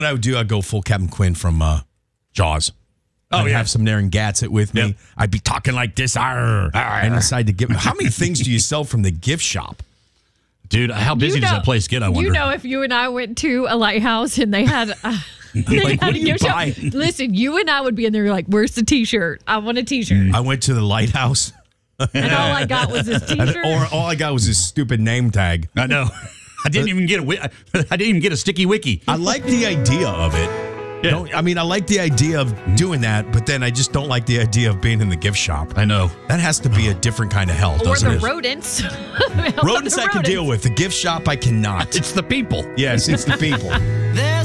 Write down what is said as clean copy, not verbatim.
What I would do, I'd go full Captain Quinn from Jaws. Oh, I'd have some Narragansett with me. Yep. I'd be talking like this. And decide to give. How many things do you sell from the gift shop? Dude, how busy does that place get, I wonder? You know, if you and I went to a lighthouse and they had... Like, what do you buy? Listen, you and I would be in there like, where's the T-shirt? I want a T-shirt. I went to the lighthouse. And all I got was this T-shirt. Or all I got was this stupid name tag. I know. I didn't even get a sticky wiki. I like the idea of it. Yeah. I like the idea of doing that, but then I just don't like the idea of being in the gift shop. I know. That has to be a different kind of hell, Or doesn't the it? rodents. Rodents I can deal with. The gift shop I cannot. It's the people. Yes, it's the people.